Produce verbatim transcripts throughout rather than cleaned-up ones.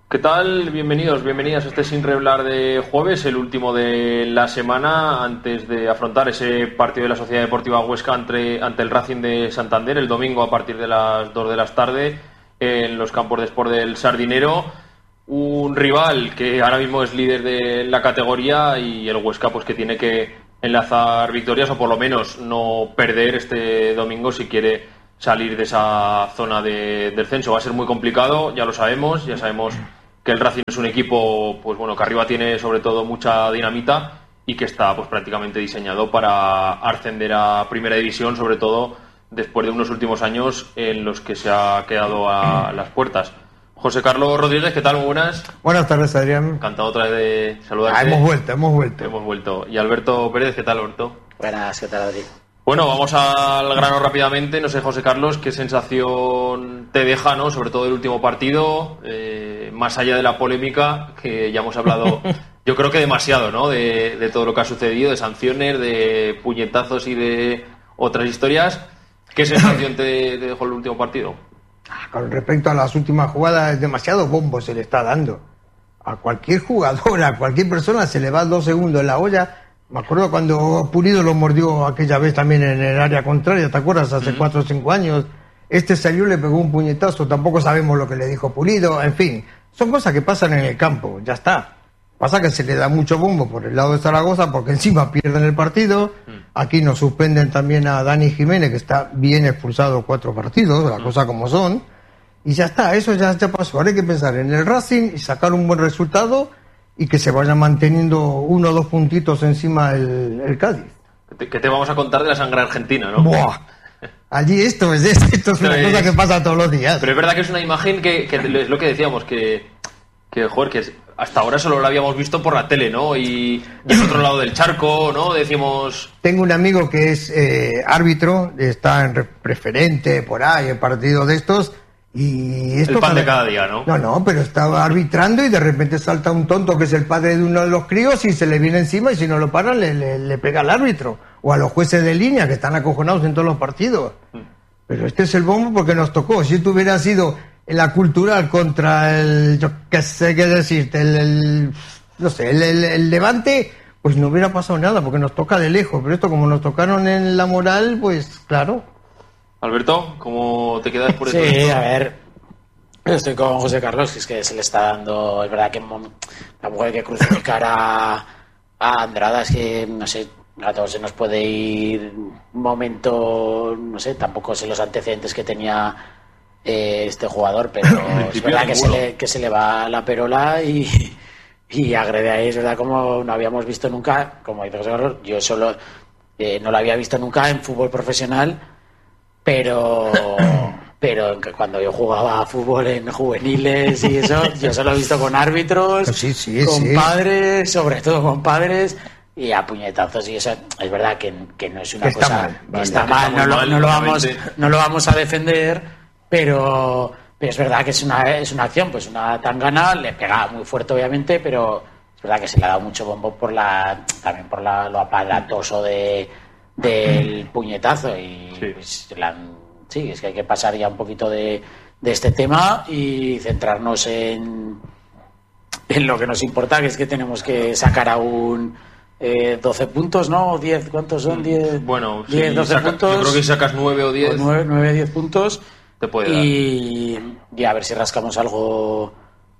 ¿Qué tal? Bienvenidos, bienvenidas a este Sin Reblar de jueves, el último de la semana, antes de afrontar ese partido de la Sociedad Deportiva Huesca ante, ante el Racing de Santander, el domingo a partir de las dos de la tarde, en los campos de Sport del Sardinero. Un rival que ahora mismo es líder de la categoría y el Huesca pues que tiene que enlazar victorias o por lo menos no perder este domingo si quiere salir de esa zona de descenso. Va a ser muy complicado, ya lo sabemos, ya sabemos que el Racing es un equipo pues bueno que arriba tiene sobre todo mucha dinamita y que está pues prácticamente diseñado para ascender a Primera División, sobre todo después de unos últimos años en los que se ha quedado a las puertas. José Carlos Rodríguez, ¿qué tal? Muy buenas. Buenas tardes, Adrián. Encantado otra vez de saludarte. Ah, hemos vuelto, hemos vuelto. Hemos vuelto. Y Alberto Pérez, ¿qué tal, Alberto? Buenas, ¿qué tal, Adri? Bueno, vamos al grano rápidamente. No sé, José Carlos, ¿qué sensación te deja, no? Sobre todo el último partido, eh, más allá de la polémica, que ya hemos hablado, yo creo que demasiado, ¿no? De, de todo lo que ha sucedido, de sanciones, de puñetazos y de otras historias. ¿Qué sensación te, te dejó el último partido? Con respecto a las últimas jugadas, demasiado bombo se le está dando. A cualquier jugador, a cualquier persona se le va dos segundos en la olla. Me acuerdo cuando Pulido lo mordió aquella vez también en el área contraria, ¿te acuerdas? Hace cuatro o cinco años. Este salió, le pegó un puñetazo, tampoco sabemos lo que le dijo Pulido. En fin, son cosas que pasan en el campo, ya está. Pasa que se le da mucho bombo por el lado de Zaragoza porque encima pierden el partido. Aquí nos suspenden también a Dani Jiménez, que está bien expulsado cuatro partidos, las cosas como son. Y ya está, eso ya, ya pasó. Ahora hay que pensar en el Racing y sacar un buen resultado y que se vaya manteniendo uno o dos puntitos encima el, el Cádiz. ¿Qué te, te vamos a contar de la sangre argentina, no? ¡Buah! Allí esto es, esto es una es, cosa que pasa todos los días. Pero es verdad que es una imagen que, que es lo que decíamos, que, que joder, que hasta ahora solo lo habíamos visto por la tele, ¿no? Y, y al otro lado del charco, ¿no? Decimos... Tengo un amigo que es eh, árbitro, está en preferente, por ahí, en partidos de estos... Y esto el pan cada... de cada día, ¿no? No, no, pero estaba arbitrando y de repente salta un tonto que es el padre de uno de los críos y se le viene encima y si no lo paran le, le, le pega al árbitro o a los jueces de línea que están acojonados en todos los partidos. Mm. Pero este es el bombo porque nos tocó. Si esto hubiera sido en la Cultural contra el, yo qué sé qué decirte, el, el no sé, el, el, el Levante, pues no hubiera pasado nada porque nos toca de lejos. Pero esto como nos tocaron en la moral, pues claro. Alberto, ¿cómo te quedas por eso? Sí, a ver, estoy con José Carlos, que es que se le está dando, es verdad que tampoco hay que crucificar a, a Andrada, es que, no sé, a todos se nos puede ir un momento, no sé, tampoco sé los antecedentes que tenía eh, este jugador, pero es verdad que se, le, que se le va la perola y, y agrede ahí, es verdad, como no habíamos visto nunca, como dice José Carlos, yo solo eh, no lo había visto nunca en fútbol profesional. Pero pero cuando yo jugaba a fútbol en juveniles y eso, yo solo he visto con árbitros, sí, sí, con sí. padres, sobre todo con padres, y a puñetazos. Y eso es verdad que, que no es una que cosa está mal, que vale, está que mal, está no, lo, mal, no, lo vamos, obviamente. no lo vamos a defender, pero, pero es verdad que es una, es una acción, pues una tangana, le pega muy fuerte obviamente, pero es verdad que se le ha dado mucho bombo por la también por la, lo aparatoso de del puñetazo y sí. Pues, la, sí, es que hay que pasar ya un poquito de, de este tema y centrarnos en, en lo que nos importa, que es que tenemos que sacar aún eh, doce puntos, ¿no? diez, ¿cuántos son? diez, bueno, diez, si doce saca, puntos. Yo creo que si sacas nueve o diez... nueve, nueve, diez puntos. Te puede y, dar. y a ver si rascamos algo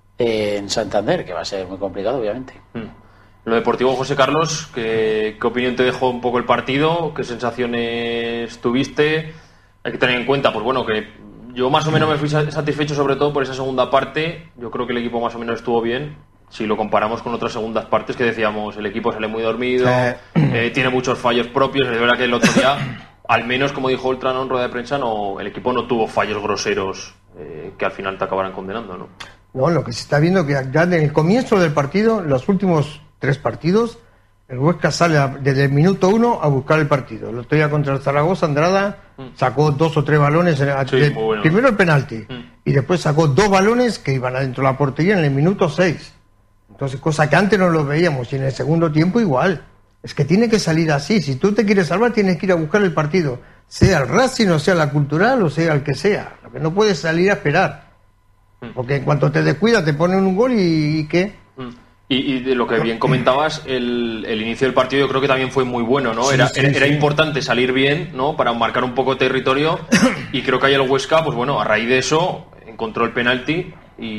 en Santander, que va a ser muy complicado, obviamente. Mm. Lo deportivo, José Carlos, ¿qué, ¿qué opinión te dejó un poco el partido? ¿Qué sensaciones tuviste? Hay que tener en cuenta, pues bueno, que yo más o menos me fui satisfecho sobre todo por esa segunda parte. Yo creo que el equipo más o menos estuvo bien. Si lo comparamos con otras segundas partes que decíamos, el equipo sale muy dormido, eh. Eh, tiene muchos fallos propios. Es verdad que el otro día, al menos como dijo Ultran en rueda de prensa, no, el equipo no tuvo fallos groseros eh, que al final te acabaran condenando, ¿no? No, lo que se está viendo que ya en el comienzo del partido, los últimos tres partidos, el Huesca sale a, desde el minuto uno a buscar el partido. El otro día contra el Zaragoza, Andrada sacó dos o tres balones, en el, sí, de, bueno. primero el penalti, mm. y después sacó dos balones que iban adentro de la portería en el minuto seis. Entonces, cosa que antes no lo veíamos, y en el segundo tiempo igual. Es que tiene que salir así. Si tú te quieres salvar, tienes que ir a buscar el partido. Sea el Racing, o sea la Cultural, o sea el que sea. Lo que no puedes salir a esperar. Porque en cuanto te descuidas te ponen un gol y, ¿y qué? Y, y de lo que bien comentabas, el, el inicio del partido yo creo que también fue muy bueno, ¿no? Sí, era, sí, era, era sí. importante salir bien, ¿no? Para marcar un poco de territorio, y creo que ahí el Huesca, pues bueno, a raíz de eso encontró el penalti,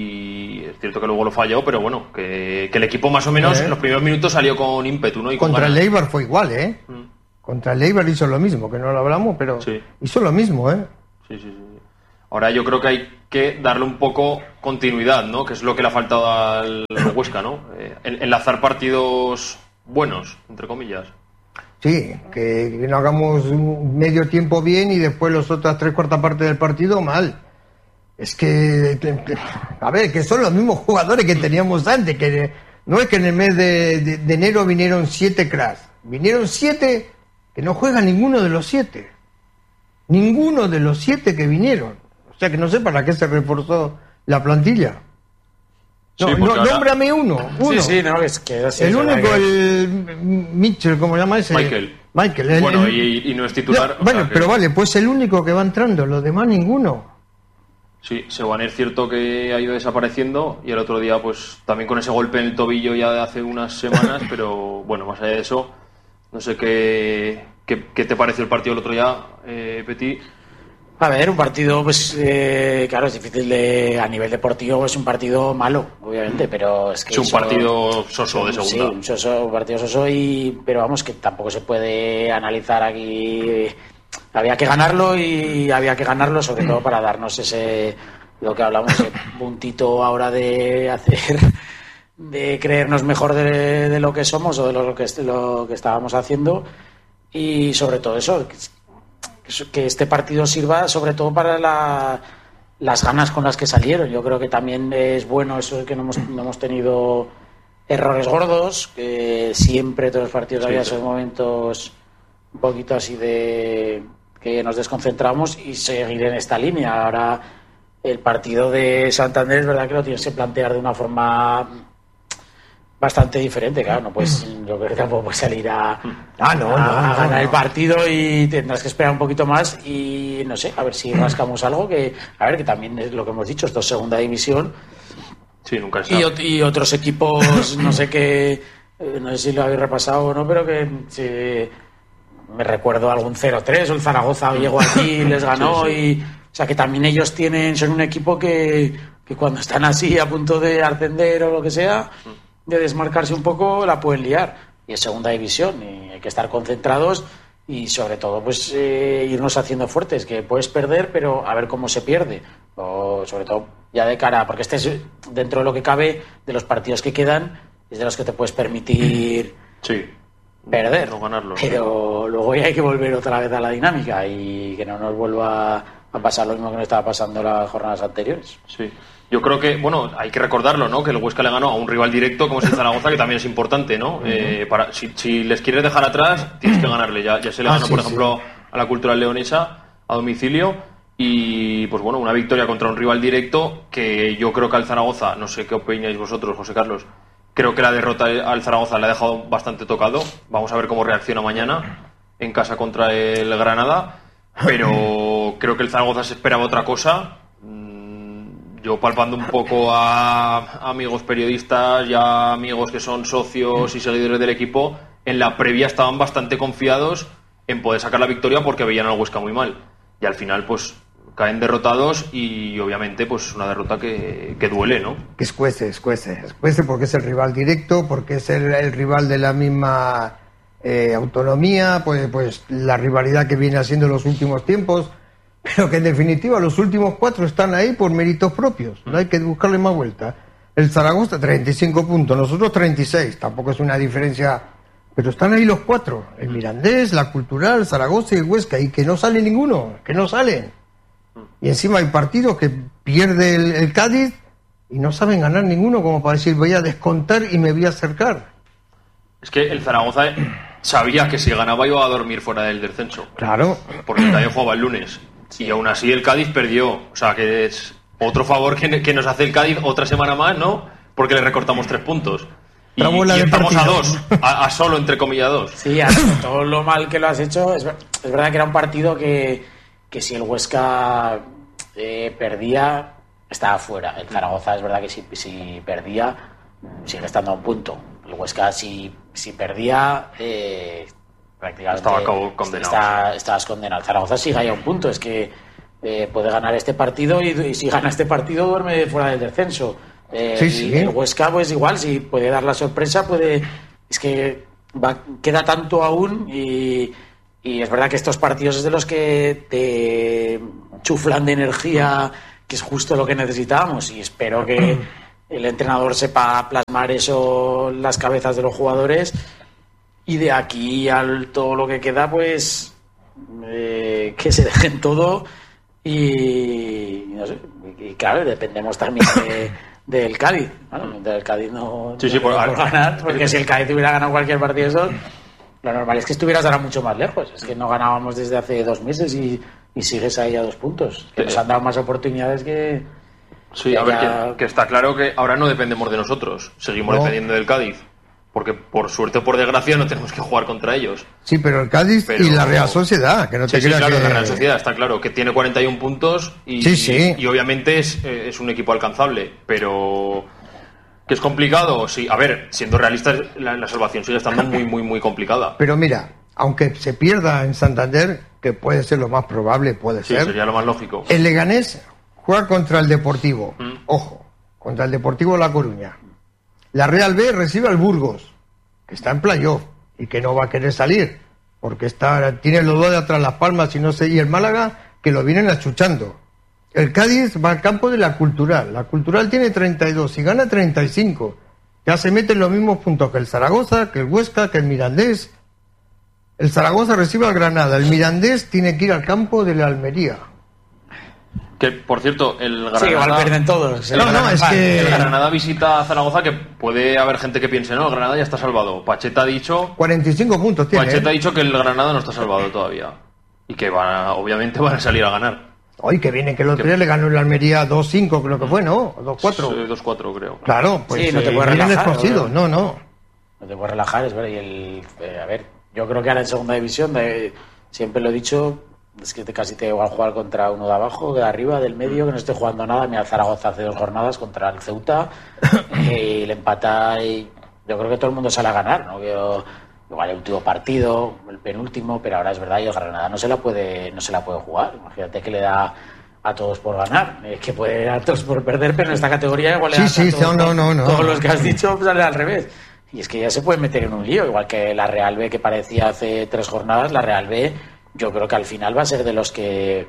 y es cierto que luego lo falló, pero bueno, que, que el equipo más o menos ¿Eh? en los primeros minutos salió con ímpetu, ¿no? Y Contra con el Eibar fue igual, ¿eh? Mm. Contra el Eibar hizo lo mismo, que no lo hablamos, pero sí. hizo lo mismo, ¿eh? Sí, sí, sí. Ahora yo creo que hay que darle un poco continuidad, ¿no? Que es lo que le ha faltado al Huesca, ¿no? Eh, enlazar partidos buenos, entre comillas. Sí, que, que no hagamos un medio tiempo bien y después las otras tres cuartas partes del partido mal. Es que, a ver, que son los mismos jugadores que teníamos antes, que no es que en el mes de, de, de enero vinieron siete cracks, vinieron siete que no juegan ninguno de los siete. Ninguno de los siete que vinieron. O sea que no sé para qué se reforzó la plantilla. No, sí, no ahora... nómbrame uno, uno. Sí, sí, no, es que así el es único, que... el Mitchell, ¿cómo se llama ese? Michael. Michael. El, bueno, el... Y, y no es titular. No, bueno, que... pero vale, pues el único que va entrando, los demás ninguno. Sí, Sebaner es cierto que ha ido desapareciendo, y el otro día pues también con ese golpe en el tobillo ya de hace unas semanas, pero bueno, más allá de eso, no sé qué, qué, qué te pareció el partido el otro día, eh, Petit. A ver, un partido, pues, eh, claro, es difícil de, a nivel deportivo, es un partido malo, obviamente, pero es que... Es un eso, partido soso de segunda. Sí, un, soso, un partido soso, y, pero vamos, que tampoco se puede analizar aquí. Había que ganarlo y había que ganarlo, sobre todo para darnos ese, lo que hablamos, ese puntito ahora de hacer, de creernos mejor de, de lo que somos o de lo que, lo que estábamos haciendo, y sobre todo eso, que este partido sirva sobre todo para la, las ganas con las que salieron. Yo creo que también es bueno eso, que no hemos, no hemos tenido errores gordos, que siempre todos los partidos sí, había esos momentos un poquito así de que nos desconcentramos, y seguir en esta línea. Ahora el partido de Santander es verdad que lo tienes que plantear de una forma bastante diferente, claro, no puedes, yo creo que tampoco puedes salir a, ah, no, a, no, a no, ganar no. el partido, y tendrás que esperar un poquito más, y no sé, a ver si rascamos algo, que a ver, que también es lo que hemos dicho, esto es segunda división. Sí, nunca y, y otros equipos, no sé qué, no sé si lo habéis repasado o no, pero que si, me recuerdo algún cero tres, o el Zaragoza llegó aquí y les ganó, sí, sí. y o sea que también ellos tienen, son un equipo que, que cuando están así a punto de ascender o lo que sea, de desmarcarse un poco, la pueden liar, y es segunda división y hay que estar concentrados, y sobre todo pues eh, irnos haciendo fuertes, que puedes perder, pero a ver cómo se pierde, o sobre todo ya de cara, porque este es, dentro de lo que cabe, de los partidos que quedan, es de los que te puedes permitir sí. perder, no ganarlo, pero sí. Luego ya hay que volver otra vez a la dinámica y que no nos vuelva a pasar lo mismo que nos estaba pasando las jornadas anteriores. Sí. Yo creo que, bueno, hay que recordarlo, ¿no? Que el Huesca le ganó a un rival directo como es el Zaragoza, que también es importante, ¿no? Uh-huh. Eh, para, si, si les quieres dejar atrás, tienes que ganarle. Ya, ya se le ganó, ah, sí, por ejemplo, sí. a la Cultural Leonesa a domicilio, y pues bueno, una victoria contra un rival directo que yo creo que al Zaragoza, no sé qué opináis vosotros, José Carlos, creo que la derrota al Zaragoza le ha dejado bastante tocado. Vamos a ver cómo reacciona mañana en casa contra el Granada, pero creo que el Zaragoza se esperaba otra cosa. Yo palpando un poco a amigos periodistas y a amigos que son socios y seguidores del equipo, en la previa estaban bastante confiados en poder sacar la victoria porque veían al Huesca muy mal. Y al final, pues, caen derrotados, y obviamente, pues, una derrota que, que duele, ¿no? Que escuece, escuece. Escuece porque es el rival directo, porque es el, el rival de la misma eh, autonomía, pues, pues la rivalidad que viene haciendo en los últimos tiempos. Pero que en definitiva los últimos cuatro están ahí por méritos propios, no hay que buscarle más vuelta. El Zaragoza treinta y cinco puntos, nosotros treinta y seis, tampoco es una diferencia, pero están ahí los cuatro, el Mirandés, la Cultural, Zaragoza y el Huesca, y que no sale ninguno, que no salen. Y encima hay partidos que pierde el, el Cádiz y no saben ganar ninguno, como para decir voy a descontar y me voy a acercar. Es que el Zaragoza sabía que si ganaba iba a dormir fuera del descenso. Claro. Porque el Cádiz jugaba el lunes. Y aún así el Cádiz perdió. O sea, que es otro favor que, que nos hace el Cádiz otra semana más, ¿no? Porque le recortamos tres puntos. Y, y estamos a dos, a, a solo, entre comillas, dos. Sí, a todo lo mal que lo has hecho. Es, es verdad que era un partido que, que si el Huesca eh, perdía, está fuera. El Zaragoza es verdad que si, si perdía, sigue estando a un punto. El Huesca si, si perdía, eh, prácticamente estaba condenado. Está, estabas condenado. El Zaragoza sigue ahí a un punto. Es que eh, puede ganar este partido y, y si gana este partido duerme fuera del descenso. Eh, sí, sí. El Huesca pues igual, si puede dar la sorpresa, puede... Es que va, queda tanto aún y... Y es verdad que estos partidos es de los que te chuflan de energía, que es justo lo que necesitábamos. Y espero que el entrenador sepa plasmar eso en las cabezas de los jugadores. Y de aquí al todo lo que queda, pues eh, que se dejen todo. Y, no sé, y claro, dependemos también de, del Cádiz. Bueno, del Cádiz no, sí, sí, no por, por ganar, porque si el Cádiz hubiera ganado cualquier partido de esos, lo normal es que estuvieras ahora mucho más lejos. Es que no ganábamos desde hace dos meses y, y sigues ahí a dos puntos. Que nos han dado más oportunidades que... Sí, a ver, que, que está claro que ahora no dependemos de nosotros. Seguimos no. dependiendo del Cádiz. Porque por suerte o por desgracia no tenemos que jugar contra ellos. Sí, pero el Cádiz pero... y la Real Sociedad, que no te sí, creas sí, claro, que... la Real Sociedad está claro que tiene cuarenta y un puntos y, sí, sí. y, y obviamente es, es un equipo alcanzable, pero... ¿Que es complicado? Sí, a ver, siendo realistas, la, la salvación sigue estando muy, muy, muy complicada. Pero mira, aunque se pierda en Santander, que puede ser lo más probable, puede sí, ser. Sería lo más lógico. El Leganés juega contra el Deportivo. ¿Mm? Ojo, contra el Deportivo La Coruña. La Real B recibe al Burgos, que está en playoff y que no va a querer salir, porque está tiene los dos de atrás Las Palmas y no sé, y el Málaga, que lo vienen achuchando. El Cádiz va al campo de la Cultural. La Cultural tiene treinta y dos y gana treinta y cinco. Ya se meten los mismos puntos que el Zaragoza, que el Huesca, que el Mirandés. El Zaragoza recibe al Granada. El Mirandés tiene que ir al campo de la Almería. Que, por cierto, el Granada... Sí, igual pierden todos. No, no, es que... El Granada visita a Zaragoza, que puede haber gente que piense, no, el Granada ya está salvado. Pacheta ha dicho... cuarenta y cinco puntos tiene. Pacheta ¿eh? ha dicho que el Granada no está salvado todavía. Y que van a, obviamente van a salir a ganar. Hoy que viene, que el otro día le ganó el Almería dos cinco, creo que fue, ¿no? dos cuatro. Sí, dos cuatro, creo. Claro, pues sí, no te eh, puedes vienen relajar, descosidos. No, no. No te puedes relajar, es verdad. Y el, eh, a ver, yo creo que ahora en segunda división, de, siempre lo he dicho, es que te, casi te igual jugar contra uno de abajo, de arriba, del medio, que no esté jugando nada. Mira, el Zaragoza hace dos jornadas contra el Ceuta y le empata y yo creo que todo el mundo sale a ganar, ¿no? Yo, igual el último partido, el penúltimo, pero ahora es verdad, y el Granada no se la puede, no se la puede jugar. Imagínate que le da a todos por ganar, es que puede dar a todos por perder, pero en esta categoría igual le sí, das sí, a todos, no, no, no, todos no. los que has dicho sale al revés. Y es que ya se puede meter en un lío, igual que la Real B, que parecía hace tres jornadas, la Real B yo creo que al final va a ser de los que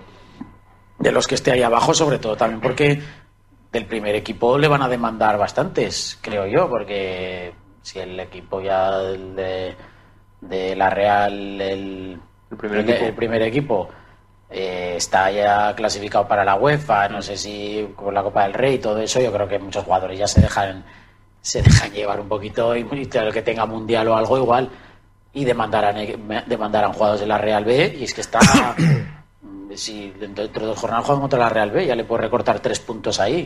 de los que esté ahí abajo, sobre todo también porque del primer equipo le van a demandar bastantes, creo yo, porque si el equipo ya de, de la Real, el, el primer el, equipo, el primer equipo eh, está ya clasificado para la UEFA, no sé si con la Copa del Rey y todo eso, yo creo que muchos jugadores ya se dejan se dejan llevar un poquito, y el que tenga mundial o algo igual, y demandarán demandarán jugadores de la Real B, y es que está si dentro de dos jornadas juegan contra la Real B, ya le puede recortar tres puntos ahí.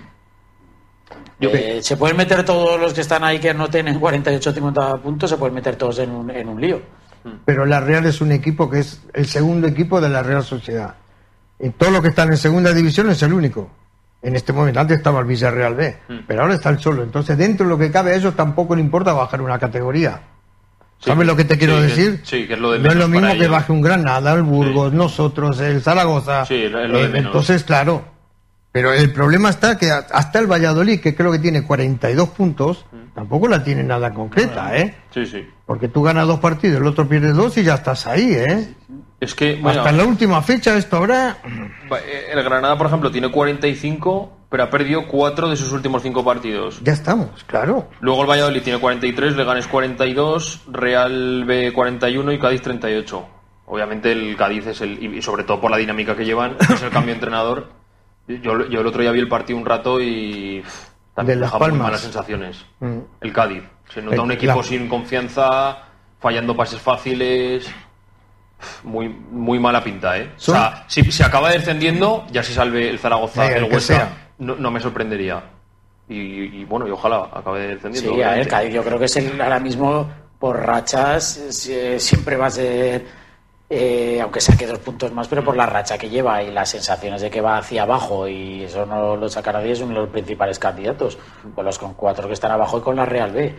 Yo eh, se pueden meter todos los que están ahí que no tienen cuarenta y ocho o cincuenta puntos, se pueden meter todos en un, en un lío. Pero la Real es un equipo que es el segundo equipo de la Real Sociedad. En todos los que están en segunda división es el único. En este momento, antes estaba el Villarreal B, mm. pero ahora está el solo. Entonces, dentro de lo que cabe, a ellos tampoco le importa bajar una categoría. Sí, ¿sabes que, lo que te quiero sí, decir? Que, sí, que es lo de no es lo mismo que ellos. baje un Granada, el Burgos, sí. nosotros, el Zaragoza. Sí, es lo de eh, menos. Entonces, claro. Pero el problema está que hasta el Valladolid, que creo que tiene cuarenta y dos puntos, mm. tampoco la tiene nada concreta, ¿eh? Sí, sí. Porque tú ganas dos partidos, el otro pierde dos y ya estás ahí, ¿eh? Es que, bueno, hasta en la última fecha esto habrá... El Granada, por ejemplo, tiene cuarenta y cinco, pero ha perdido cuatro de sus últimos cinco partidos. Ya estamos, claro. Luego el Valladolid tiene cuarenta y tres, Leganés cuarenta y dos, Real B cuarenta y uno y Cádiz treinta y ocho. Obviamente el Cádiz es el, y sobre todo por la dinámica que llevan, es el cambio de entrenador. Yo, yo el otro día vi el partido un rato y pff, también de Las deja muy Palmas. malas sensaciones. Mm. El Cádiz. Se nota el, un equipo la... sin confianza, fallando pases fáciles... Muy muy mala pinta, ¿eh? ¿Son? O sea, si se acaba descendiendo, ya se salve el Zaragoza, eh, el el Huesca, no, no me sorprendería. Y, y bueno, y ojalá acabe descendiendo. Sí, a ver, Cádiz yo creo que es el, ahora mismo, por rachas, siempre va a ser eh, aunque saque dos puntos más, pero por la racha que lleva y las sensaciones de que va hacia abajo, y eso no lo saca nadie, es uno de los principales candidatos, con los con cuatro que están abajo y con la Real B.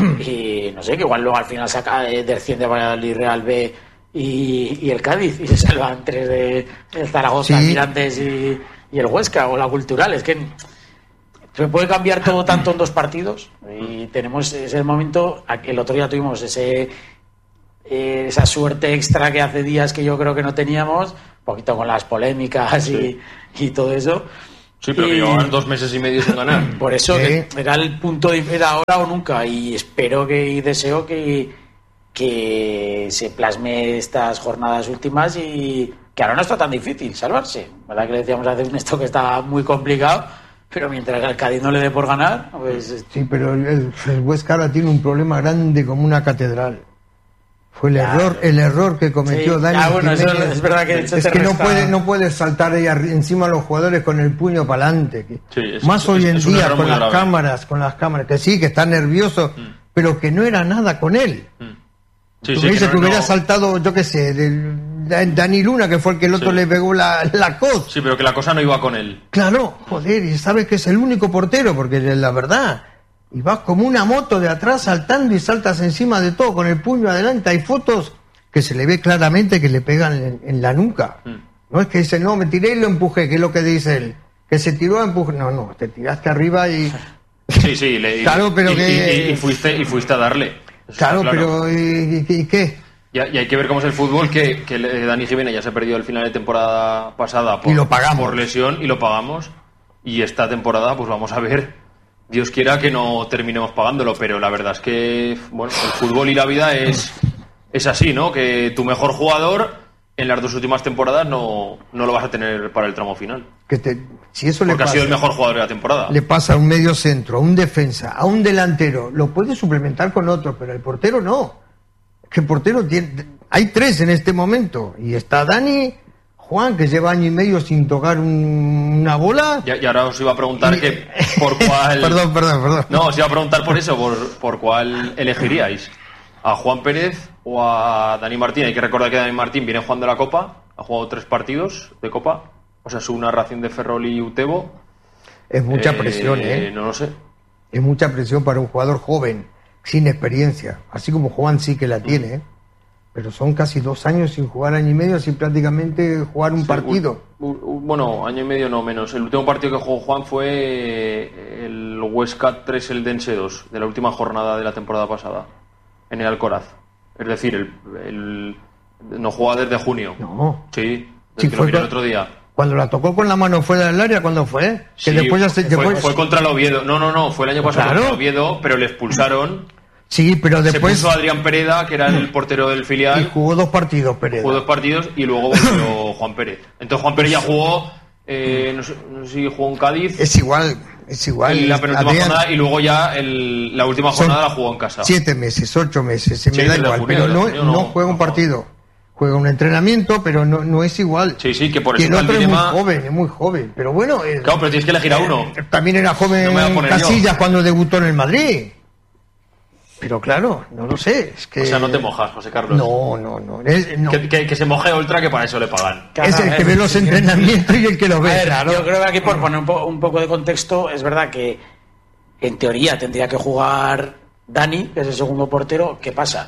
Y no sé, que igual luego al final saca, eh, desciende Valladolid, Real B y, y el Cádiz, y se salvan tres de el Zaragoza, sí. Mirantes y, y el Huesca, o la Cultural. Es que se puede cambiar todo tanto en dos partidos, y tenemos ese momento. El otro día tuvimos ese eh, esa suerte extra que hace días que yo creo que no teníamos, un poquito con las polémicas y, sí. y todo eso. Sí, pero y, que llevaban dos meses y medio sin ganar. Por eso sí. que era el punto de era ahora o nunca, y espero que y deseo que, que se plasme estas jornadas últimas, y que ahora no está tan difícil salvarse. ¿Verdad que le decíamos hace un esto que está muy complicado? Pero mientras al Cádiz no le dé por ganar, pues... Sí, pero el, el Huesca ahora tiene un problema grande como una catedral. Fue el ya, error el error que cometió sí, Dani. ya, bueno, eso Jiménez. es verdad que eso es te que no resta... puede no puede saltar ahí arri- encima de los jugadores con el puño para adelante. Sí, es- Más es- hoy en es un día error con muy las grave. cámaras, con las cámaras, que sí, que está nervioso, Mm. pero que no era nada con él. Mm. Sí, Tú sí, me dices que que, no- hubiera no- saltado, yo qué sé, del, de- Dani Luna, que fue el que el otro Sí. le pegó la, la coz. Sí, pero que la cosa no iba con él. Claro, joder, y sabes que es el único portero, porque la verdad, y vas como una moto de atrás saltando y saltas encima de todo con el puño adelante. Hay fotos que se le ve claramente que le pegan en, en la nuca. Mm. No es que dice, no, me tiré y lo empujé, que es lo que dice él. Que se tiró a empujar. No, no, te tiraste arriba y... Sí, sí, le, y- Claro, pero y, que- y- y fuiste, y fuiste a darle. Eso está Claro, pero ¿y, y- y qué? Y, y hay que ver cómo es el fútbol, que, que le- Dani Jiménez ya se perdió el final de temporada pasada por, Y lo pagamos. por lesión, y lo pagamos. Y esta temporada, pues vamos a ver. Dios quiera que no terminemos pagándolo, pero la verdad es que, bueno, el fútbol y la vida es, es así, ¿no? Que tu mejor jugador en las dos últimas temporadas no, no lo vas a tener para el tramo final. Que te, si eso le Porque ha pasa, sido el mejor jugador de la temporada. le pasa a un medio centro, a un defensa, a un delantero, lo puede suplementar con otro, pero el portero no. Es que el portero tiene... Hay tres en este momento, y está Dani, Juan, que lleva año y medio sin tocar un- una bola. Y, y ahora os iba a preguntar Y- que por cuál... Perdón, perdón, perdón. No, os iba a preguntar por eso, por, por cuál elegiríais. ¿A Juan Pérez o a Dani Martín? Hay que recordar que Dani Martín viene jugando la Copa, ha jugado tres partidos de Copa, o sea, su narración de Ferrol y Utebo. Es mucha Eh, presión, ¿eh? No lo sé. Es mucha presión para un jugador joven, sin experiencia. Así como Juan sí que la tiene, ¿eh? Pero son casi dos años sin jugar, año y medio, sin prácticamente jugar un Sí, partido. un- un- bueno, año y medio no menos. El último partido que jugó Juan fue el Huesca tres, el Dense dos, de la última jornada de la temporada pasada, en el Alcoraz. Es decir, el, el- no jugaba desde junio. No. Sí, Sí, desde que lo fue miré el con- otro día. Cuando la tocó con la mano fuera del área, ¿cuándo fue? Sí, que después ya se... fue, después- fue contra el Oviedo. No, no, no, fue el año pasado Claro. contra el Oviedo, pero le expulsaron. Sí, pero después... Se puso Adrián Pereda, que era el portero del Y filial, jugó dos partidos, Pérez. jugó dos partidos y luego volvió Juan Pérez. Entonces Juan Pérez ya jugó, eh, no, sé, no sé si jugó en Cádiz, Es igual, es igual. en la penúltima Adrián, jornada, y luego ya el- la última son jornada la jugó en casa. Siete meses, ocho meses, se me Sí, da desde igual. junio, Pero desde no, junio no no- juega un no partido. Juega un entrenamiento, pero no, no es igual. Sí, sí, que por Y eso el está el otro es muy dilema. joven, es muy joven. Pero bueno, eh, Claro, pero tienes que elegir a uno. también era joven No me voy a poner Casillas yo. cuando debutó en el Madrid. Pero claro, no lo sé. Es que... O sea, no te mojas, José Carlos. No, no, no. Es, no. Que, que- que se moje Oltra, que para eso le pagan. Es el que ve los entrenamientos y el que los A ve. ver, claro. yo creo que aquí, por poner un, po- un poco de contexto, es verdad que en teoría tendría que jugar Dani, que es el segundo portero. ¿Qué pasa?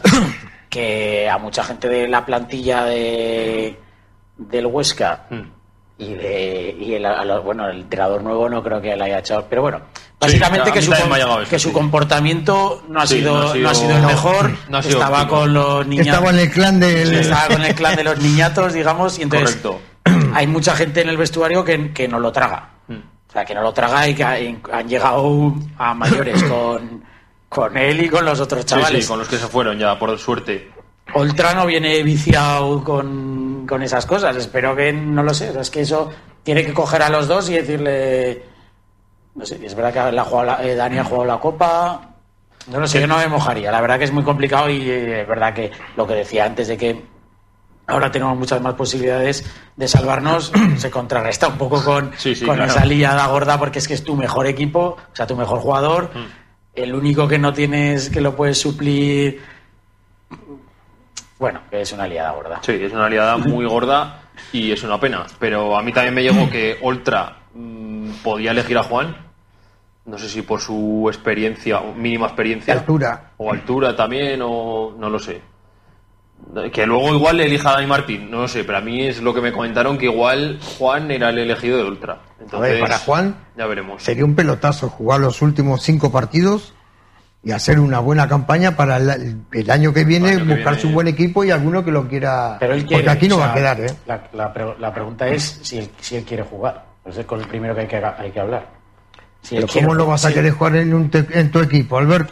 Que a mucha gente de la plantilla de del Huesca Mm. y de y el, a los- bueno, el entrenador nuevo no creo que le haya echado, pero bueno, básicamente a que, mí su, también com- me ha llegado eso, que su sí. comportamiento no ha, Sí, sido, no ha sido- no ha sido el no, mejor. no ha sido Estaba óptimo. con los niños. Estaba en el clan del... Sí, estaba con el clan de los niñatos, digamos, y entonces Correcto. hay mucha gente en el vestuario que, que no lo traga. Mm. O sea, que no lo traga y que han, han llegado a mayores con, con él y con los otros Sí, chavales. sí, con los que se fueron ya, por suerte. Oltra no viene viciado con, con esas cosas. Espero que no lo sé. O sea, es que eso tiene que coger a los dos y decirle. No sé, es verdad que la ha jugado la- eh, Dani ha jugado la Copa. No lo sé, yo no me mojaría. La verdad que es muy complicado y eh, es verdad que lo que decía antes de que ahora tenemos muchas más posibilidades de salvarnos, se contrarresta un poco con, Sí, sí, con claro. esa liada gorda, porque es que es tu mejor equipo, o sea, tu mejor jugador. Mm. El único que no tienes, que lo puedes suplir, Bueno, que es una liada gorda. Sí, es una liada muy gorda y es una pena. Pero a mí también me llegó que Oltra mmm, podía elegir a Juan. No sé si por su experiencia, mínima experiencia. Altura. O altura también, o no lo sé. Que luego igual le elija a Dani Martín, no lo sé, pero a mí es lo que me comentaron, que igual Juan era el elegido de Ultra. Entonces, a ver, para Juan ya veremos. Sería un pelotazo jugar los últimos cinco partidos y hacer una buena campaña para el, el año que viene, año que buscarse viene... un buen equipo y alguno que lo quiera. Pero él quiere, porque aquí no o sea, va a quedar, ¿eh? La, la, la pregunta es si él, si él quiere jugar. Pues es con el primero que hay que, hay que hablar. Si Pero ¿cómo no vas a querer jugar en, un te, en tu equipo, Alberto?